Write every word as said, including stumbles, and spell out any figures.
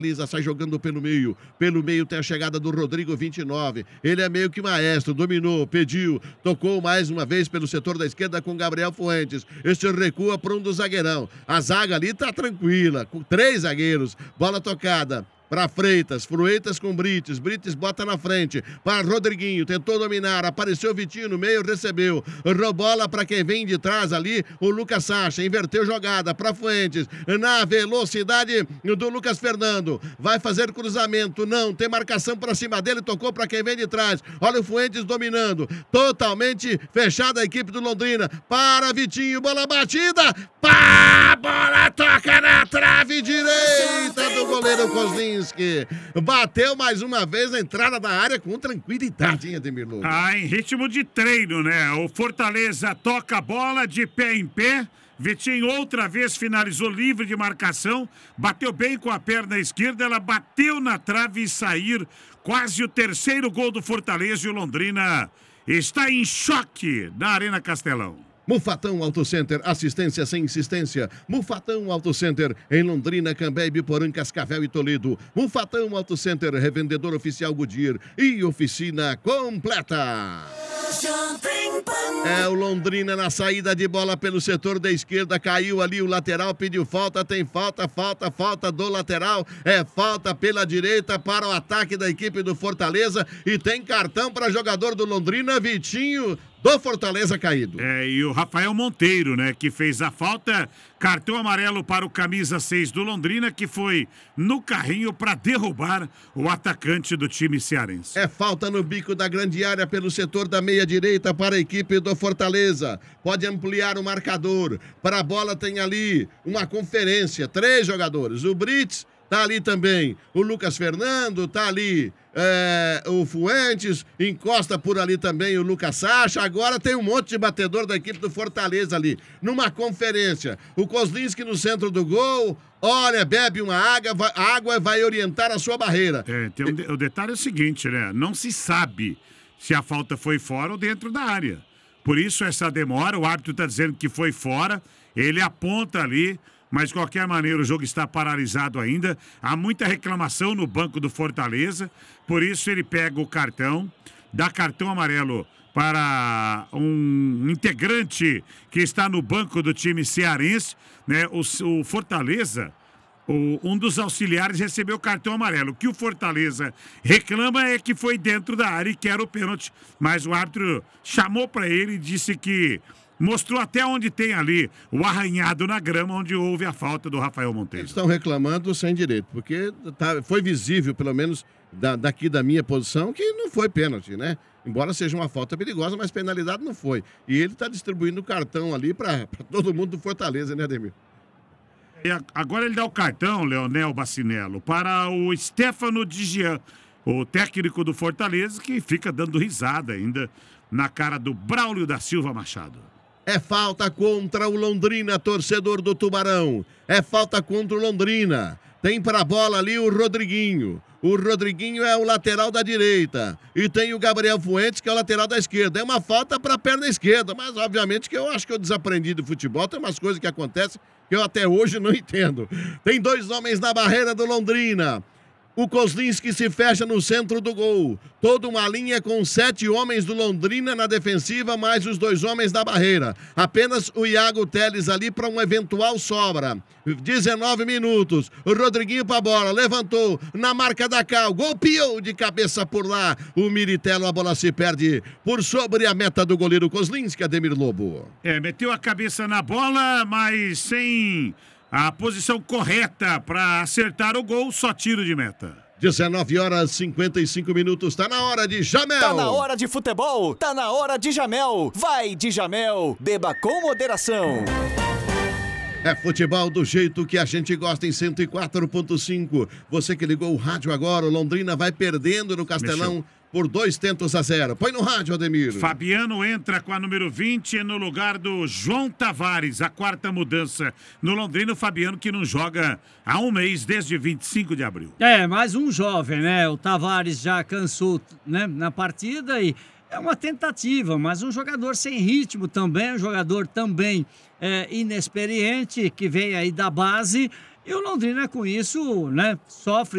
Lisa sai jogando pelo meio. Pelo meio tem a chegada do Rodrigo, vinte e nove. Ele é meio que maestro, dominou, pediu, tocou mais uma vez pelo setor da esquerda com Gabriel Fuentes. Este recua para um do zagueirão. A zaga ali tá tranquila, com três zagueiros. Bola tocada para Freitas, Freitas com Brites, Brites bota na frente, para Rodriguinho, tentou dominar, apareceu Vitinho no meio, recebeu, bola para quem vem de trás ali, o Lucas Sacha, inverteu jogada para Fuentes, na velocidade do Lucas Fernando, vai fazer cruzamento, não, tem marcação para cima dele, tocou para quem vem de trás, olha o Fuentes dominando, totalmente fechada a equipe do Londrina, para Vitinho, bola batida, pá, bola toca na trave direita do goleiro Kozlinski. Bateu mais uma vez na entrada da área com tranquilidade, hein, Ademir Lobo? Ah, em ritmo de treino, né? O Fortaleza toca a bola de pé em pé. Vitinho outra vez finalizou livre de marcação. Bateu bem com a perna esquerda. Ela bateu na trave e sair. Quase o terceiro gol do Fortaleza, e o Londrina está em choque na Arena Castelão. Mufatão Auto Center, assistência sem insistência. Mufatão Auto Center, em Londrina, Cambé, Biporã, Cascavel e Toledo. Mufatão Auto Center, revendedor oficial Goodyear e oficina completa. É o Londrina na saída de bola pelo setor da esquerda, caiu ali o lateral, pediu falta, tem falta, falta, falta do lateral, é falta pela direita para o ataque da equipe do Fortaleza e tem cartão para jogador do Londrina, Vitinho do Fortaleza caído. É, e o Rafael Monteiro, né, que fez a falta, cartão amarelo para o camisa seis do Londrina, que foi no carrinho para derrubar o atacante do time cearense. É falta no bico da grande área pelo setor da meia direita para a equipe do Fortaleza. Pode ampliar o marcador. Para a bola tem ali uma conferência, três jogadores. O Brits tá ali também, o Lucas Fernando tá ali, é, o Fuentes, encosta por ali também o Lucas Sacha, agora tem um monte de batedor da equipe do Fortaleza ali, numa conferência, o Kozlinski no centro do gol, olha, bebe uma água, vai, água vai orientar a sua barreira. É, tem um de, o detalhe é o seguinte, né, não se sabe se a falta foi fora ou dentro da área, por isso essa demora, o árbitro tá dizendo que foi fora, ele aponta ali, mas de qualquer maneira o jogo está paralisado ainda. Há muita reclamação no banco do Fortaleza, por isso ele pega o cartão, dá cartão amarelo para um integrante que está no banco do time cearense, né? O, o Fortaleza, o, um dos auxiliares recebeu cartão amarelo. O que o Fortaleza reclama é que foi dentro da área e quer o pênalti, mas o árbitro chamou para ele e disse que mostrou até onde tem ali o arranhado na grama, onde houve a falta do Rafael Monteiro. Eles estão reclamando sem direito, porque tá, foi visível, pelo menos da, daqui da minha posição, que não foi pênalti, né? Embora seja uma falta perigosa, mas penalidade não foi. E ele está distribuindo o cartão ali para todo mundo do Fortaleza, né, Ademir? E agora ele dá o cartão, Leonel Bacinello, para o Stefano Digian, o técnico do Fortaleza, que fica dando risada ainda na cara do Braulio da Silva Machado. É falta contra o Londrina, torcedor do Tubarão. É falta contra o Londrina. Tem para a bola ali o Rodriguinho. O Rodriguinho é o lateral da direita. E tem o Gabriel Fuentes, que é o lateral da esquerda. É uma falta para a perna esquerda. Mas, obviamente, que eu acho que eu desaprendi do futebol. Tem umas coisas que acontecem que eu até hoje não entendo. Tem dois homens na barreira do Londrina. O Kozlinski se fecha no centro do gol. Toda uma linha com sete homens do Londrina na defensiva, mais os dois homens da barreira. Apenas o Iago Teles ali para um eventual sobra. dezenove minutos. O Rodriguinho para a bola. Levantou na marca da Cal. Golpeou de cabeça por lá. O Miritello, a bola se perde por sobre a meta do goleiro Kozlinski, Ademir Lobo. É, meteu a cabeça na bola, mas sem a posição correta para acertar o gol, só tiro de meta. dezenove horas e cinquenta e cinco minutos, tá na hora de Jamel. Tá na hora de futebol, tá na hora de Jamel. Vai de Jamel, beba com moderação. É futebol do jeito que a gente gosta em cento e quatro ponto cinco. Você que ligou o rádio agora, o Londrina vai perdendo no Castelão. Mexeu. Por dois tentos a zero. Põe no rádio, Ademir. Fabiano entra com a número vinte no lugar do João Tavares, a quarta mudança no Londrina. O Fabiano que não joga há um mês, desde vinte e cinco de abril. É, mais um jovem, né? O Tavares já cansou, né, na partida e é uma tentativa, mas um jogador sem ritmo também, um jogador também é, inexperiente, que vem aí da base. E o Londrina, com isso, né, sofre